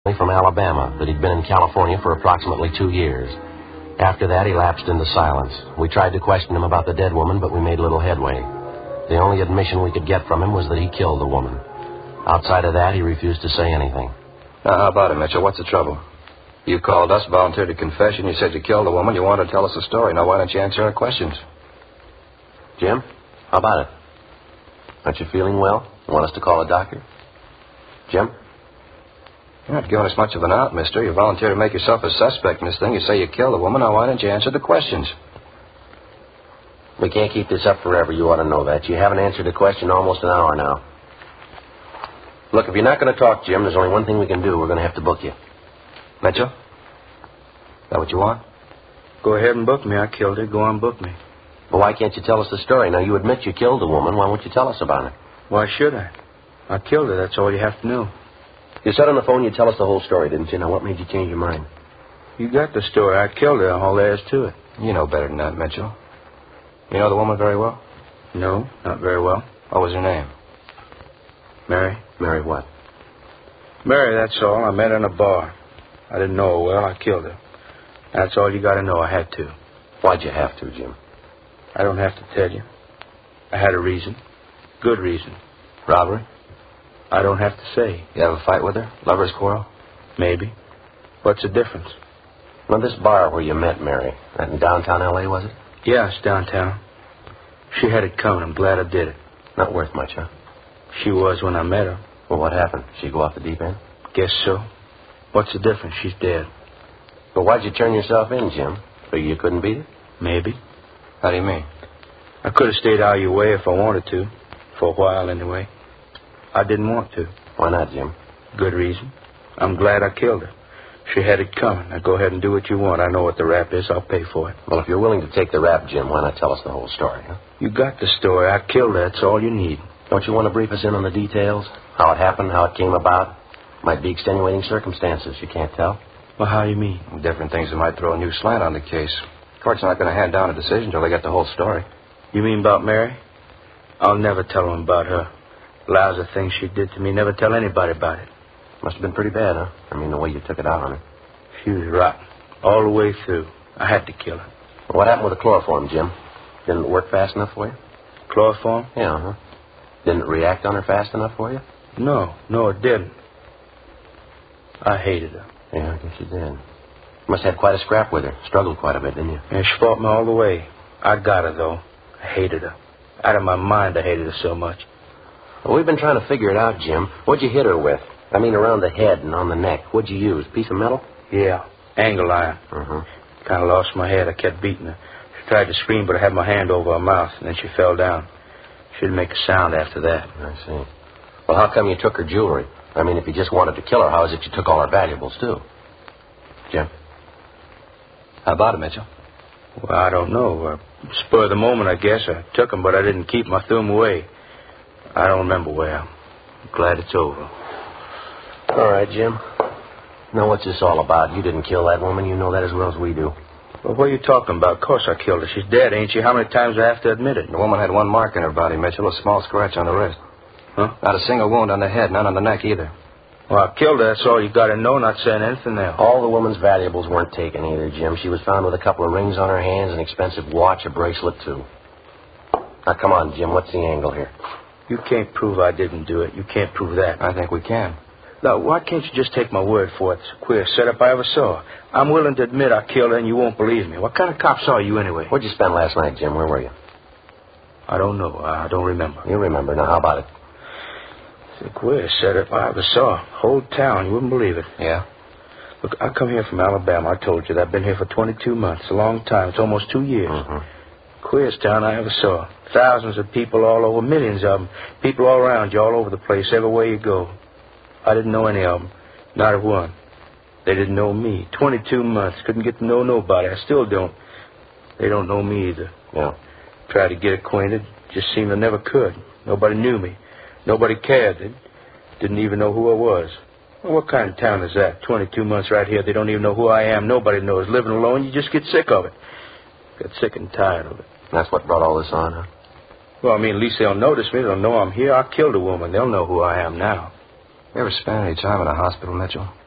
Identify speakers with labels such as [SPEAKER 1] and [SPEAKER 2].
[SPEAKER 1] from Alabama, that he'd been in California for approximately 2 years. After that, he lapsed into silence. We tried to question him about the dead woman, but we made little headway. The only admission we could get from him was that he killed the woman. Outside of that, he refused to say anything.
[SPEAKER 2] Now, how about it, Mitchell? What's the trouble? You called us, volunteered a confession. You said you killed the woman. You wanted to tell us a story. Now, why don't you answer our questions?
[SPEAKER 1] Jim, how about it? Aren't you feeling well? You want us to call a doctor? Jim?
[SPEAKER 2] You're not giving us much of an out, mister. You volunteered to make yourself a suspect in this thing. You say you killed the woman. Now, why don't you answer the questions?
[SPEAKER 1] We can't keep this up forever. You ought to know that. You haven't answered a question almost an hour now. Look, if you're not going to talk, Jim, there's only one thing we can do. We're going to have to book you.
[SPEAKER 2] Mitchell? Is that what you want?
[SPEAKER 3] Go ahead and book me. I killed her. Go on, book me.
[SPEAKER 1] Well, why can't you tell us the story? Now, you admit you killed the woman. Why won't you tell us about it?
[SPEAKER 3] Why should I? I killed her. That's all you have to know.
[SPEAKER 1] You said on the phone you'd tell us the whole story, didn't you? Now, what made you change your mind?
[SPEAKER 3] You got the story. I killed her. All there is to it.
[SPEAKER 2] You know better than that, Mitchell. You know the woman very well?
[SPEAKER 3] No, not very well.
[SPEAKER 2] What was her name?
[SPEAKER 3] Mary.
[SPEAKER 1] Mary what?
[SPEAKER 3] Mary, that's all. I met her in a bar. I didn't know her well. I killed her. That's all you got to know. I had to.
[SPEAKER 1] Why'd you have to, Jim?
[SPEAKER 3] I don't have to tell you. I had a reason. Good reason.
[SPEAKER 2] Robbery?
[SPEAKER 3] I don't have to say.
[SPEAKER 2] You have a fight with her? Lover's quarrel?
[SPEAKER 3] Maybe. What's the difference?
[SPEAKER 1] Well, this bar where you met Mary, that in downtown L.A., was it?
[SPEAKER 3] Yeah, it's downtown. She had it coming. I'm glad I did it.
[SPEAKER 1] Not worth much, huh?
[SPEAKER 3] She was when I met her.
[SPEAKER 1] Well, what happened? She go off the deep end?
[SPEAKER 3] Guess so. What's the difference? She's dead.
[SPEAKER 1] But why'd you turn yourself in, Jim? Figure you couldn't beat it?
[SPEAKER 3] Maybe.
[SPEAKER 2] How do you mean?
[SPEAKER 3] I could have stayed out of your way if I wanted to. For a while, anyway. I didn't want to.
[SPEAKER 1] Why not, Jim?
[SPEAKER 3] Good reason. I'm glad I killed her. She had it coming. Now go ahead and do what you want. I know what the rap is. I'll pay for it.
[SPEAKER 1] Well, if you're willing to take the rap, Jim, why not tell us the whole story, huh?
[SPEAKER 3] You got the story. I killed her. That's all you need.
[SPEAKER 1] Don't you want to brief us in on the details? How it happened, how it came about? Might be extenuating circumstances. You can't tell.
[SPEAKER 3] Well, how you mean?
[SPEAKER 2] Different things that might throw a new slant on the case. The court's not going to hand down a decision until they get the whole story.
[SPEAKER 3] You mean about Mary? I'll never tell them about her. Lousy things she did to me. Never tell anybody about it.
[SPEAKER 1] Must have been pretty bad, huh? I mean, the way you took it out on her.
[SPEAKER 3] She was rotten. All the way through. I had to kill her.
[SPEAKER 1] Well, what happened with the chloroform, Jim? Didn't it work fast enough for you?
[SPEAKER 3] Chloroform?
[SPEAKER 1] Yeah, huh? Didn't it react on her fast enough for you?
[SPEAKER 3] No, it didn't. I hated her.
[SPEAKER 1] Yeah, I guess you did. Must have had quite a scrap with her. Struggled quite a bit, didn't you?
[SPEAKER 3] Yeah, she fought me all the way. I got her, though. I hated her. Out of my mind, I hated her so much.
[SPEAKER 1] Well, we've been trying to figure it out, Jim. What'd you hit her with? I mean, around the head and on the neck. What'd you use? Piece of metal?
[SPEAKER 3] Yeah, angle iron.
[SPEAKER 1] Uh-huh.
[SPEAKER 3] Kind of lost my head. I kept beating her. She tried to scream, but I had my hand over her mouth, and then she fell down. She didn't make a sound after that.
[SPEAKER 1] I see. Well, how come you took her jewelry? I mean, if you just wanted to kill her, how is it you took all her valuables, too? Jim?
[SPEAKER 2] How about it, Mitchell?
[SPEAKER 3] Well, I don't know. Spur of the moment, I guess. I took them, but I didn't keep them. I threw them away. I don't remember where. I'm glad it's over.
[SPEAKER 1] All right, Jim. Now, what's this all about? You didn't kill that woman. You know that as well as we do.
[SPEAKER 3] Well, what are you talking about? Of course I killed her. She's dead, ain't she? How many times do I have to admit it?
[SPEAKER 2] The woman had one mark in her body, Mitchell, a small scratch on the wrist.
[SPEAKER 3] Huh?
[SPEAKER 2] Not a single wound on the head, none on the neck either.
[SPEAKER 3] Well, I killed her. That's all you got to know, not saying anything else.
[SPEAKER 1] All the woman's valuables weren't taken either, Jim. She was found with a couple of rings on her hands, an expensive watch, a bracelet, too. Now, come on, Jim. What's the angle here?
[SPEAKER 3] You can't prove I didn't do it. You can't prove that.
[SPEAKER 2] I think we can.
[SPEAKER 3] Now, why can't you just take my word for it? It's the queerest setup I ever saw. I'm willing to admit I killed her, and you won't believe me. What kind of cops are you, anyway?
[SPEAKER 1] Where'd you spend last night, Jim? Where were you?
[SPEAKER 3] I don't know. I don't remember.
[SPEAKER 1] You remember. Now, how about it?
[SPEAKER 3] It's the queerest setup I ever saw. Whole town. You wouldn't believe it.
[SPEAKER 2] Yeah?
[SPEAKER 3] Look, I come here from Alabama. I told you that. I've been here for 22 months. A long time. It's almost 2 years.
[SPEAKER 1] Mm-hmm.
[SPEAKER 3] Queerest town I ever saw. Thousands of people all over. Millions of them. People all around you, all over the place, everywhere you go. I didn't know any of them. Not a one. They didn't know me. 22 months. Couldn't get to know nobody. I still don't. They don't know me either.
[SPEAKER 1] Yeah.
[SPEAKER 3] Tried to get acquainted. Just seemed I never could. Nobody knew me. Nobody cared. They didn't even know who I was. Well, what kind of town is that? 22 months right here. They don't even know who I am. Nobody knows. Living alone, you just get sick of it. Get sick and tired of it.
[SPEAKER 1] That's what brought all this on, huh?
[SPEAKER 3] Well, I mean, at least they'll notice me. They'll know I'm here. I killed a woman. They'll know who I am now.
[SPEAKER 2] You ever spent any time in a hospital, Mitchell?